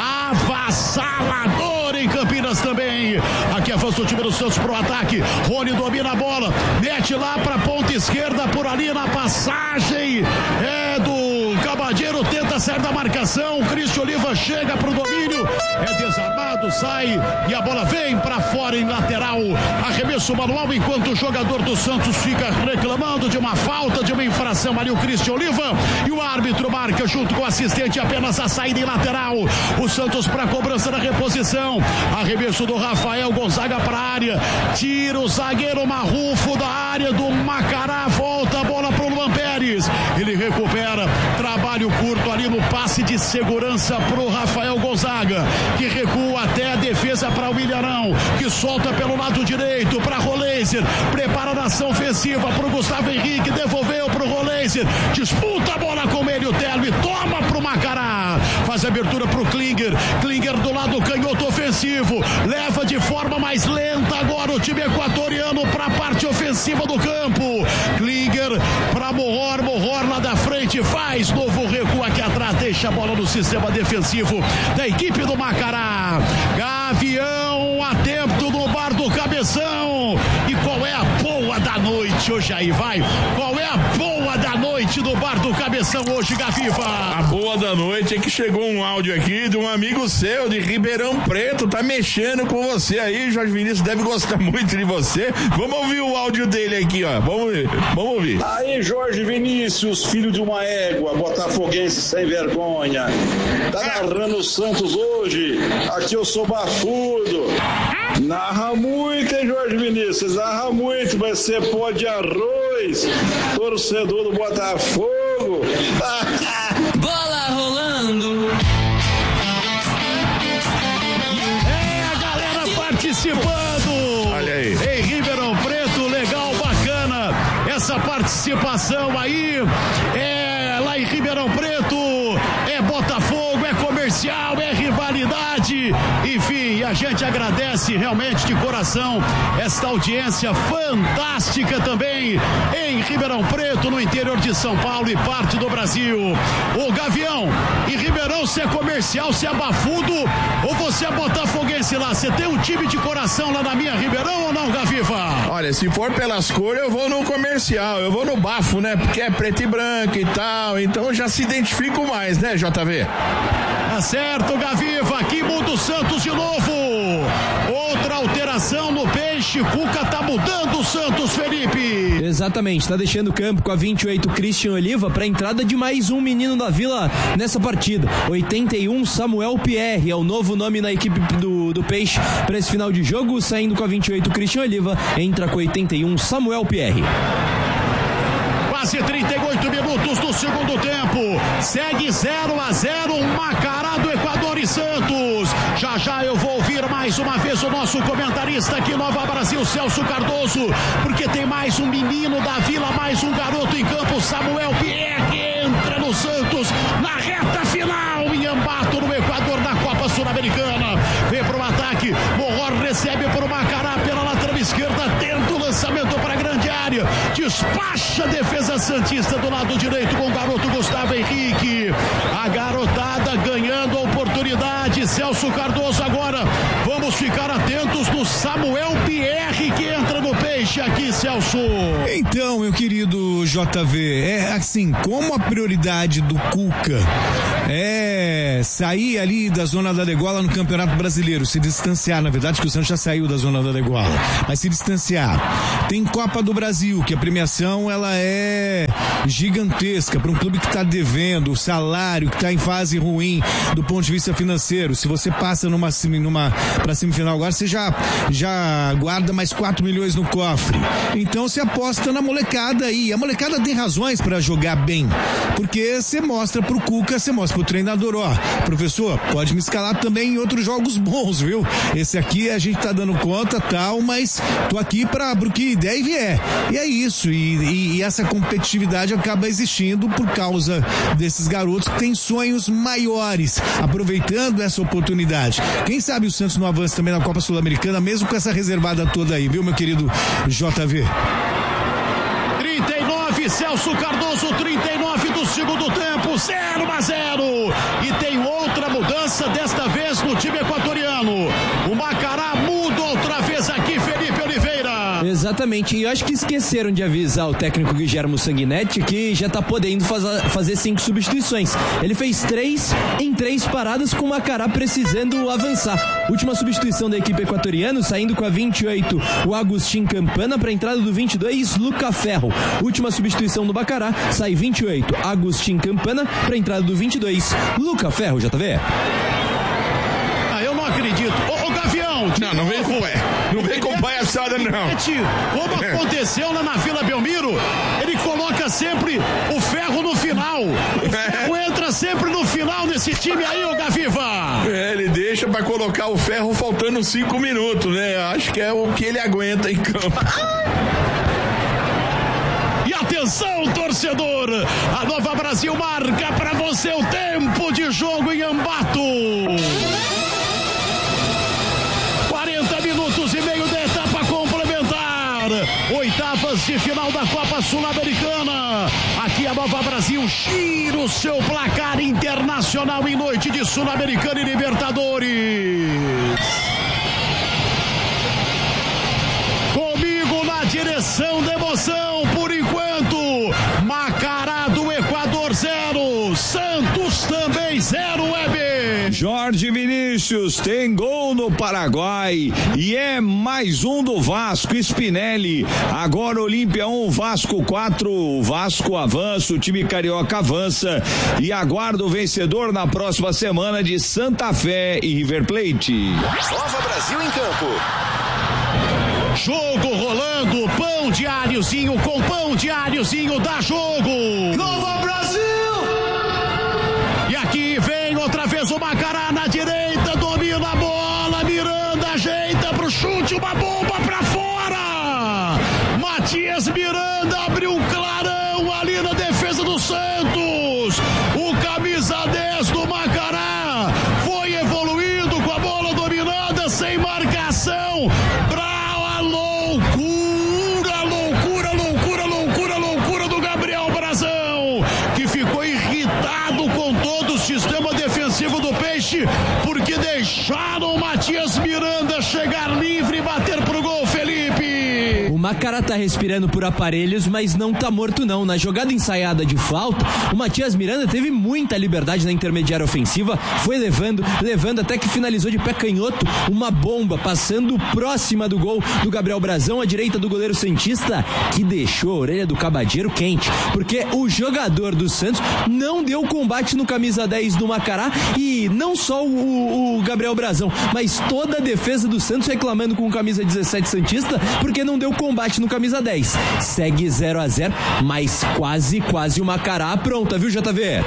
avassaladora em Campinas também. Aqui avança o time do Santos pro ataque, Rony domina a bola, mete lá pra ponta esquerda, por ali na passagem é do Cabadeiro, tenta sair da marcação, Cristian Oliva chega pro domínio, é desarmado, sai e a bola vem pra fora em lateral, arremesso manual, enquanto o jogador do Santos fica reclamando de uma falta, de uma infração ali o Cristian Oliva, e o árbitro marca junto com o assistente apenas a saída em lateral. O Santos pra cobrança da reposição, arremesso do Rafael Gonzaga pra área, tira o zagueiro Marrufo da área do Macará, volta a bola pro Luan Pérez, ele recupera, trabalho curto ali no passe de segurança pro Rafael Gonzaga, que recua até a defesa para o Ilharão, que solta pelo lado direito para Roleiser, prepara a ação ofensiva pro Gustavo Henrique, devolveu pro Roleiser, disputa a bola com ele, o Telo, e toma pro Macará, faz a abertura pro Klinger, Klinger do lado canhoto ofensivo, leva de forma mais lenta agora o time equatoriano para a parte ofensiva do campo, Klinger para Mohor, Mohor lá da frente, faz novo recuo aqui atrás, deixa a bola no sistema defensivo da equipe do Macará. Gavião atento no bar do Cabeção. E qual é a boa da noite hoje aí, vai? Qual é a boa da noite do bar do Cabeção hoje, Gaviva? A boa da noite é que chegou um áudio aqui de um amigo seu de Ribeirão Preto, tá mexendo com você aí, Jorge Vinícius deve gostar muito de você. Vamos ouvir o áudio dele aqui, ó. Vamos ver, vamos ouvir. Aí, Jorge Vinícius, filho de uma égua, botafoguense sem vergonha. Tá narrando o Santos hoje. Aqui eu sou bafudo. Narra muito, hein, Jorge Vinícius? Narra muito, vai ser pó de arroz. Torcedor do Botafogo. Bola rolando. É a galera participando. Olha aí. Em Ribeirão Preto, legal, bacana. Essa participação aí é lá em Ribeirão Preto. É Botafogo, é comercial, é rivalidade. Enfim, a gente agradece realmente de coração esta audiência fantástica também em Ribeirão Preto, no interior de São Paulo e parte do Brasil. O Gavião, em Ribeirão, se é comercial, se é bafudo ou você é botafoguense lá? Você tem um time de coração lá na minha Ribeirão ou não, Gaviva? Olha, se for pelas cores, eu vou no comercial, eu vou no bafo, né? Porque é preto e branco e tal, então eu já se identifico mais, né, J V? Tá certo, Gaviva, aqui muda o Santos de novo. Outra alteração no Peixe, Cuca tá mudando o Santos, Felipe. Exatamente, tá deixando o campo com a vinte e oito Cristian Oliva para entrada de mais um menino da Vila nessa partida. oitenta e um Samuel Pierre é o novo nome na equipe do, do Peixe para esse final de jogo, saindo com a vinte e oito Cristian Oliva, entra com oitenta e um Samuel Pierre. Quase trinta e oito minutos do segundo tempo. Segue zero a zero, Macará do Equador e Santos. Já já eu vou ouvir mais uma vez o nosso comentarista aqui, Nova Brasil, Celso Cardoso, porque tem mais um menino da Vila, mais um garoto em campo, Samuel Pierre, que entra no Santos na reta final em Ambato, no Equador, da Copa Sul-Americana. Vem pro ataque, Mohor recebe pro Macará pela lateral esquerda, tenta o lançamento para a grande área, dispara despacha a defesa santista do lado direito com o garoto Gustavo Henrique. A garotada ganhando a oportunidade. Celso Cardoso agora. Vamos ficar atentos no Samuel Pierre que entra no Peixe aqui, Celso. Então, meu querido J V, é assim, como a prioridade do Cuca é sair ali da zona da degola no Campeonato Brasileiro, se distanciar, na verdade que o Santos já saiu da zona da degola, mas se distanciar. Tem Copa do Brasil, que a premiação ela é gigantesca para um clube que está devendo, o salário que está em fase ruim do ponto de vista financeiro. Se você passa numa, numa para semifinal agora, você já, já guarda mais quatro milhões no cofre. Então você aposta na molecada aí. A molecada tem razões para jogar bem, porque você mostra pro Cuca, você mostra pro treinador, ó, professor, pode me escalar também em outros jogos bons, viu? Esse aqui a gente tá dando conta, tal, mas tô aqui pra pro que der e vier. E é isso, e, e, e essa competitividade acaba existindo por causa desses garotos que têm sonhos maiores, aproveitando essa oportunidade. Quem sabe o Santos não avança também na Copa Sul-Americana, mesmo com essa reservada toda aí, viu, meu querido J V? trinta e nove, Celso Cardoso, trinta e nove do segundo tempo, zero a zero. E tem outra mudança, desta vez no time equatoriano. O Macará muda outra vez aqui, Felipe Oliveira. Exatamente, e eu acho que esqueceram de avisar o técnico Guilherme Sanguinetti que já tá podendo fazer, fazer cinco substituições. Ele fez três em três paradas, com o Macará precisando avançar. Última substituição da equipe equatoriana, saindo com a vinte e oito, o Agustin Campana, para a entrada do vinte e dois, Luca Ferro. Última substituição do Macará, sai vinte e oito, Agustin Campana, para a entrada do vinte e dois, Luca Ferro, J V. Ah, eu não acredito. Ô, ô Gavião! Não, não vem com, não vem com palhaçada, não. Como aconteceu lá na Vila Belmiro, ele coloca sempre o Ferro no final. O Ferro entra sempre no final nesse time aí, ô Gaviva. É, ele deixa pra colocar o Ferro faltando cinco minutos, né? Acho que é o que ele aguenta em campo. E atenção, torcedor! A Nova Brasil marca pra você o tempo de jogo em Ambato. quarenta minutos e meio da etapa complementar. Oitavas de final da Copa Sul-Americana. Aqui a Nova Brasil gira o seu placar internacional em noite de Sul-Americana e Libertadores. Comigo na direção da emoção, por enquanto, Macará do Equador zero, Santos também zero, Weber. Jorge Vinícius tem gol no Paraguai e é mais um do Vasco. Spinelli, agora Olímpia um, Vasco quatro, o Vasco avança, o time carioca avança e aguarda o vencedor na próxima semana de Santa Fé e River Plate. Nova Brasil em campo. Jogo rolando, pão de alhozinho com pão de alhozinho, dá jogo. Nova Brasil! E aqui vem outra vez o Macará na direita, domina a bola, Miranda ajeita pro chute, uma bomba pra fora. Matias Miranda abriu um clarão ali na defesa do Santos. O camisa dez do Macará foi evoluindo com a bola dominada, sem marcação. Pra loucura, loucura, loucura, loucura, loucura do Gabriel Brazão, que ficou irritado com todo o sistema defensivo do Peixe, porque deixaram o Matias Miranda chegar livre e bater pro gol, Felipe. O Macará tá respirando por aparelhos, mas não tá morto não. Na jogada ensaiada de falta, o Matias Miranda teve muita liberdade na intermediária ofensiva, foi levando, levando até que finalizou de pé canhoto, uma bomba passando próxima do gol do Gabriel Brazão, à direita do goleiro santista, que deixou a orelha do cabadeiro quente, porque o jogador do Santos não deu combate no camisa dez do Macará, e não só o, o Gabriel Brazão, mas toda a defesa do Santos reclamando com o camisa dezessete santista, porque não deu combate no camisa dez. Segue zero a zero, mas quase, quase o Macará pronta, viu, J V? É,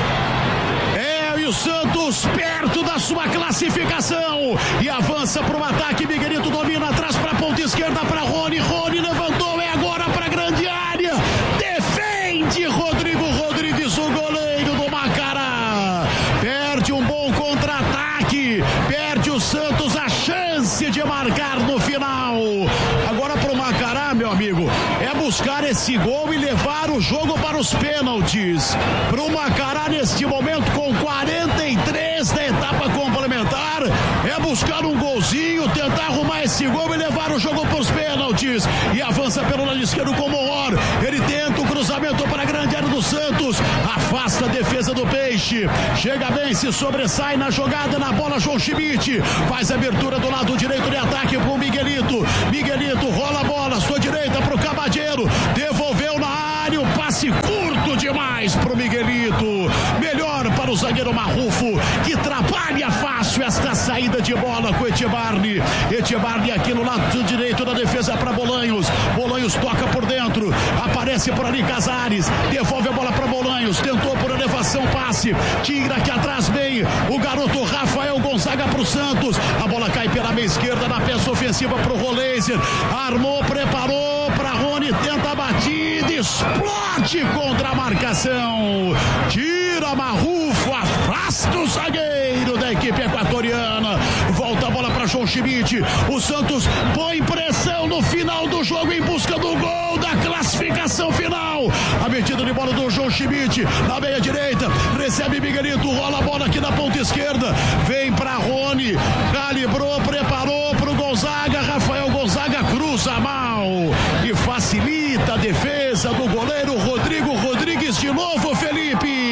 e o Santos perto da sua classificação e avança para o ataque. Miguelito domina atrás para a ponta esquerda para Rony. Rony levantou, é agora para a grande área. Defende Rodrigo Rodrigues, o goleiro do Macará. Perde um bom contra-ataque, perde o Santos a chance de marcar no final. Agora para o Macará, meu amigo, é buscar esse esse gol e levar o jogo para os pênaltis. Pro Macará neste momento com quarenta e três da etapa complementar, é buscar um golzinho, tentar arrumar esse gol e levar o jogo para os pênaltis. E avança pelo lado esquerdo com o Moor. Ele tenta o cruzamento para a grande área do Santos, afasta a defesa do Peixe, chega bem, se sobressai na jogada, na bola João Schmidt, faz a abertura do lado direito de ataque com o Miguelito. Miguelito rola a bola, sua direita para o Cabadeiro, devolveu na área, o passe curto demais para o Miguelito, melhor para o zagueiro Marrufo, que trabalha fácil esta saída de bola com Etibarne. Etibarne aqui no lado direito da defesa para Bolanhos. Bolanhos toca por dentro, aparece por ali Casares, devolve a bola para Bolanhos, tentou por elevação, passe, tira aqui atrás bem o garoto Rafael Gonzaga para o Santos. A bola cai pela meia esquerda na peça ofensiva para o Roleiser, armou, preparou para Rony, tenta a batida, explode contra a marcação, tira Marrufo, afasta o zagueiro da equipe equatoriana, volta a bola para João Schmidt. O Santos põe pressão no final do jogo em busca do gol da classificação final. A metida de bola do João Schmidt na meia direita, recebe Miguelito, rola a bola aqui na ponta esquerda, vem para Rony, calibrou, preparou para o Gonzaga, Rafael Gonzaga cruza mal e facilita a defesa do goleiro Rodrigo Rodrigues de novo, Felipe.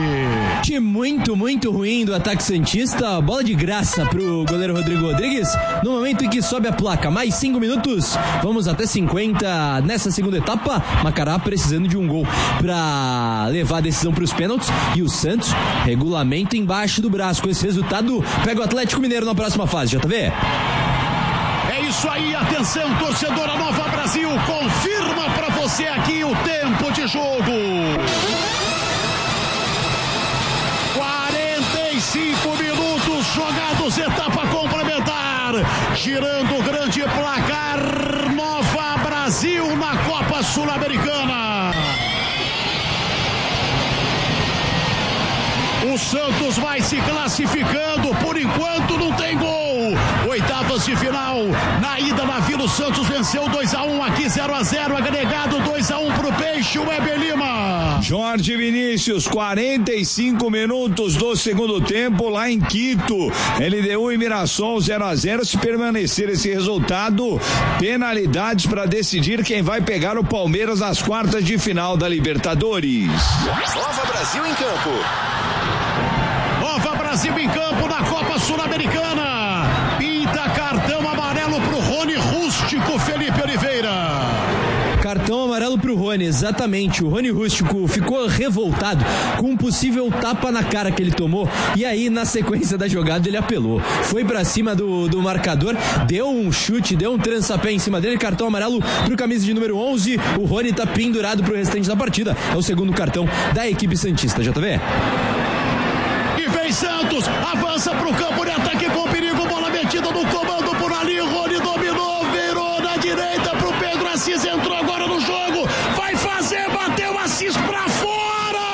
Muito, muito ruim do ataque santista, bola de graça pro goleiro Rodrigo Rodrigues, no momento em que sobe a placa, mais cinco minutos, vamos até cinquenta nessa segunda etapa. Macará precisando de um gol pra levar a decisão pros pênaltis, e o Santos regulamento embaixo do braço. Com esse resultado, pega o Atlético Mineiro na próxima fase, J V. É isso aí, atenção, torcedora Nova Brasil, confirma pra você aqui o tempo de jogo. Cinco minutos jogados, etapa complementar, girando o grande placar, Nova Brasil na Copa Sul-Americana. O Santos vai se classificando, por enquanto não tem gol. Oitavas de final, na ida na Vila, o Santos venceu dois a um, aqui zero a zero, agregado dois a um pro Peixe, o Weber Lima. Jorge Vinícius, quarenta e cinco minutos do segundo tempo lá em Quito, L D U e Mirassol zero a zero. Se permanecer esse resultado, penalidades para decidir quem vai pegar o Palmeiras nas quartas de final da Libertadores. Nova Brasil em campo. Nova Brasil em campo na Copa Sul-Americana. Pinta cartão amarelo pro Rony Rústico, Felipe Oliveira. Cartão amarelo pro Rony, exatamente. O Rony Rústico ficou revoltado com um possível tapa na cara que ele tomou, e aí na sequência da jogada ele apelou, foi pra cima do, do marcador, deu um chute, deu um trançapé em cima dele. Cartão amarelo pro camisa de número onze. O Rony tá pendurado pro restante da partida, é o segundo cartão da equipe santista, J V. E vem Santos, avança pro campo de ataque com perigo, bola metida no comando por ali, Rony dominou, virou na direita pro Pedro Assis, entrou agora no jogo, vai fazer, bateu Assis pra fora!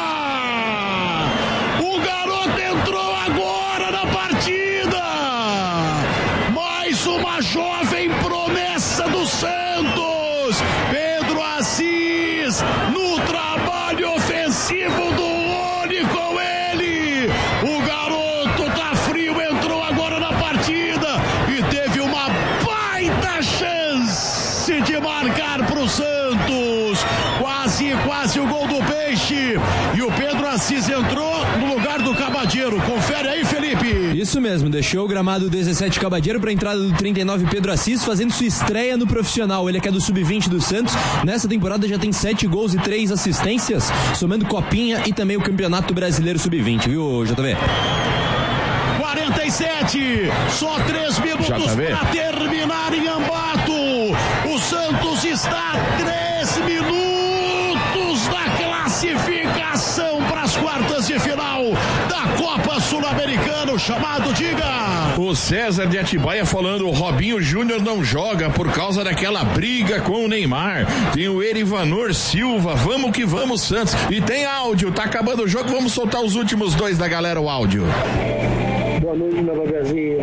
O garoto entrou agora na partida! Mais uma jovem promessa do Santos, Pedro Assis, no trabalho ofensivo do Rony com ele. O garoto tá frio, entrou agora na partida e teve uma baita chance de marcar pro Santos. Quase, quase o gol do Peixe. E o Pedro Assis entrou no lugar do Cabadeiro. Confere aí, Felipe. Isso mesmo, deixou o gramado dezessete Cabadeiro para a entrada do trinta e nove Pedro Assis, fazendo sua estreia no profissional. Ele que é do sub vinte do Santos. Nessa temporada já tem sete gols e três assistências, somando Copinha e também o Campeonato Brasileiro sub vinte, viu, J V? quarenta e sete, só três minutos para terminar em Ambato. O Santos está a três minutos da classificação para as quartas de final da Copa Sul-Americana. O chamado, diga. O César de Atibaia falando, o Robinho Júnior não joga por causa daquela briga com o Neymar. Tem o Erivanor Silva, vamos que vamos, Santos. E tem áudio, tá acabando o jogo, vamos soltar os últimos dois da galera, o áudio. Boa noite, Nova Brasil.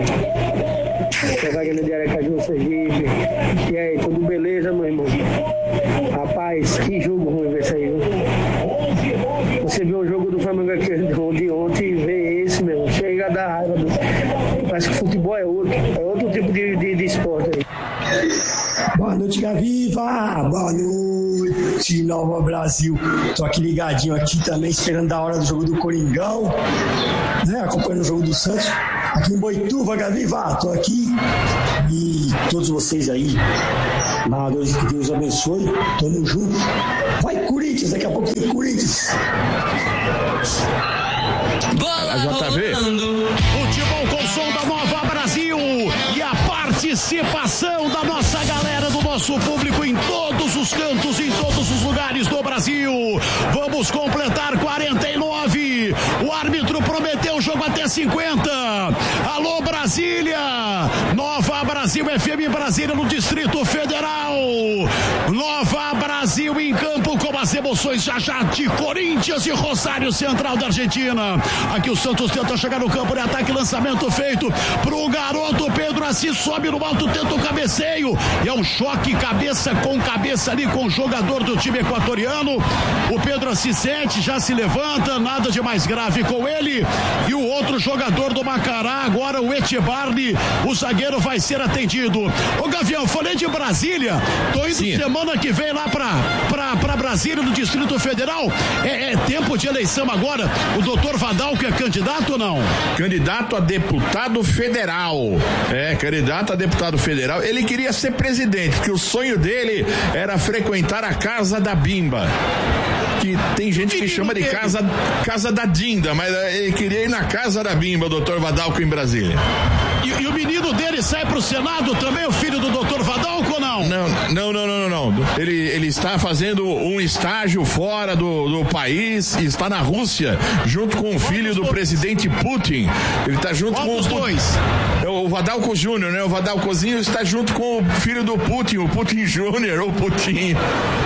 Sou Wagner de Aracaju, Sergipe. E aí, tudo beleza, meu irmão? Rapaz, Rapaz, que jogo ruim esse aí, viu? Você vê o jogo do Flamengo aqui de ontem e vê esse, meu. Chega a dar raiva. Do... Parece que o futebol é outro. É outro tipo de, de, de esporte aí. Boa noite, Gaviva! Boa noite, Nova Brasil! Tô aqui ligadinho aqui também, esperando a hora do jogo do Coringão, né? Acompanhando o jogo do Santos, aqui em Boituva, Gaviva! Tô aqui e todos vocês aí, narradores, que Deus abençoe, tamo junto. Vai, Corinthians! Daqui a pouco tem Corinthians! Bola J V. Futebol com som da Nova Brasil e a participação da nossa galera, do nosso público em todos os cantos, em todos os lugares do Brasil. Vamos completar quarenta e nove. O árbitro prometeu o jogo até cinquenta. Alô, Brasília! Nova Brasil F M Brasília no Distrito Federal. Nova Brasil em campo com as emoções já já de Corinthians e Rosário Central da Argentina. Aqui o Santos tenta chegar no campo de ataque, lançamento feito pro garoto Pedro Assis, sobe no alto, tenta o cabeceio, e é um choque cabeça com cabeça ali com o jogador do time equatoriano. O Pedro Assis sente, já se levanta, nada de mais grave com ele, e o outro jogador do Macará, agora o Etibarne, o zagueiro vai ser atendido. Ô Gavião, falei de Brasília, tô indo Sim. semana que vem lá pra, pra, pra Brasília, no Distrito Federal. É, é tempo de eleição agora. O doutor Vadal que é candidato ou não? Candidato a deputado federal. É, candidato a deputado federal. Ele queria ser presidente, porque o sonho dele era frequentar a Casa da Bimba. Que tem gente que chama de casa, casa da Dinda, mas ele queria ir na Casa da Bimba, doutor Vadalco, em Brasília. E, e o menino dele sai pro Senado também, o filho do doutor Vadalco ou não? Não, não, não, não, não, não. Ele, ele está fazendo um estágio fora do, do país, está na Rússia, junto com o filho do presidente Putin. Ele está junto com os dois. O Vadalco Júnior, né? O Vadalcozinho está junto com o filho do Putin, o Putin Júnior, ou Putin.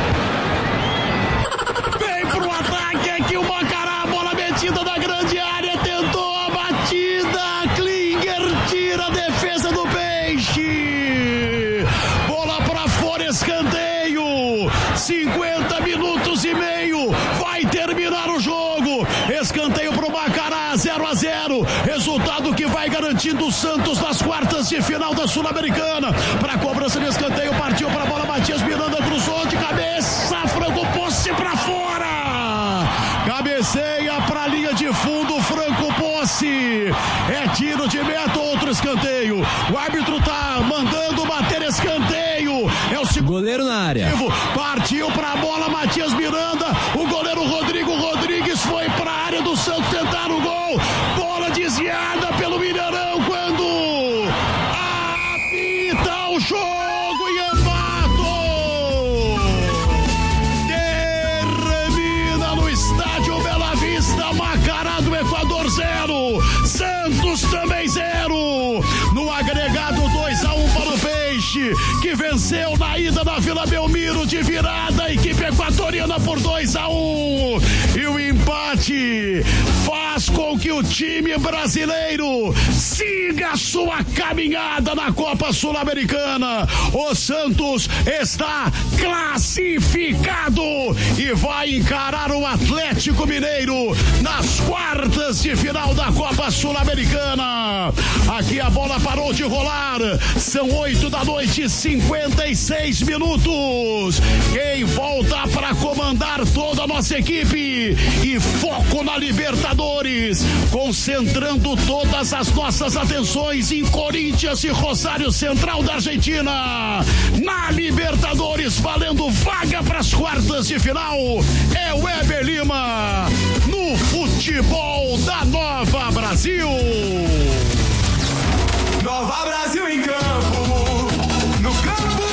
Pro ataque aqui o Macará, bola metida da grande área, tentou a batida, Klinger tira a defesa do Peixe, bola pra fora, escanteio, cinquenta minutos e meio, vai terminar o jogo, escanteio pro Macará, zero a zero, resultado que vai garantindo o Santos nas quartas de final da Sul-Americana. Pra cobrança de escanteio, partiu pra bola, Matias Miranda cruzou de cabeça, Franco Posse pra fora. Cabeceia pra linha de fundo, Franco Posse. É tiro de meta, outro escanteio. O árbitro tá mandando bater escanteio. É o segundo. Goleiro na área. Partiu pra bola, Matias Miranda. O goleiro Rodrigo Rodrigues foi pra área do Santos tentar o gol. Bola desviada pelo Mineirão quando apita o jogo. Macará do Equador zero, Santos também zero, no agregado dois a um para o Peixe, que venceu na ida da Vila Belmiro de virada a equipe equatoriana por dois a um, e o empate faz com que o time brasileiro siga sua caminhada na Copa Sul-Americana. O Santos está classificado e vai encarar o Atlético Mineiro nas quartas de final da Copa Sul-Americana. Aqui a bola parou de rolar, são oito da noite, cinquenta e seis minutos. Quem volta para comandar toda a nossa equipe e foco na Libertadores, concentrando todas as nossas atenções em Corinthians e Rosário Central da Argentina, na Libertadores, valendo vaga para as quartas de final, é o Weber Lima no futebol da Nova Brasil. Nova Brasil em campo, no campo,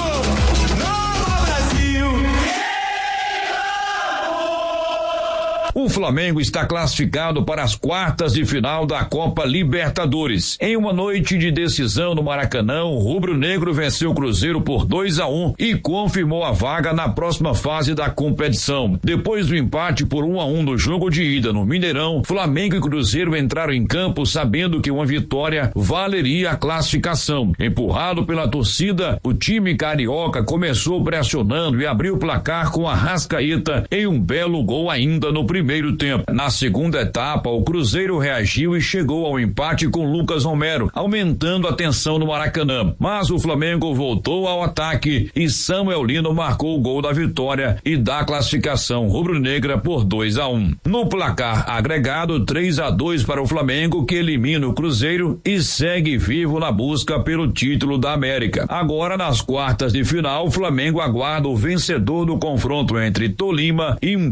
Nova Brasil. O Flamengo está classificado para as quartas de final da Copa Libertadores. Em uma noite de decisão no Maracanã, o rubro-negro venceu o Cruzeiro por dois a um e confirmou a vaga na próxima fase da competição. Depois do empate por um a um no jogo de ida no Mineirão, Flamengo e Cruzeiro entraram em campo sabendo que uma vitória valeria a classificação. Empurrado pela torcida, o time carioca começou pressionando e abriu o placar com a Arrascaeta em um belo gol ainda no primeiro tempo. Na segunda etapa, o Cruzeiro reagiu e chegou ao empate com Lucas Romero, aumentando a tensão no Maracanã. Mas o Flamengo voltou ao ataque e Samuel Lino marcou o gol da vitória e da classificação rubro-negra por dois a um. No placar agregado, três a dois para o Flamengo, que elimina o Cruzeiro e segue vivo na busca pelo título da América. Agora, nas quartas de final, o Flamengo aguarda o vencedor do confronto entre Tolima e